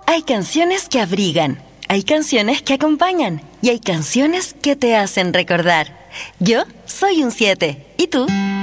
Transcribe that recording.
Hay canciones que abrigan, hay canciones que acompañan y hay canciones que te hacen recordar. Yo soy un 7. ¿Y tú?